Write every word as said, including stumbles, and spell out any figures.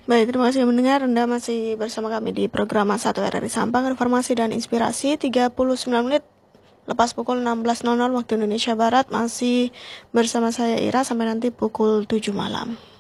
Baik, terima kasih mendengar. Anda masih bersama kami di program satu R R I Sampang, Informasi dan Inspirasi, tiga puluh sembilan menit lepas pukul enam belas waktu Indonesia Barat. Masih bersama saya Ira sampai nanti pukul tujuh malam.